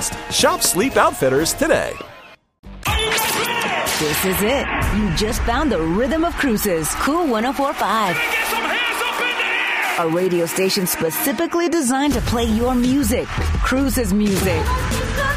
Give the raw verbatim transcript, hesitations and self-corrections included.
best. Shop Sleep Outfitters today. This is it. You just found the rhythm of Cruises. Cool one oh four point five. A radio station specifically designed to play your music. Cruises music.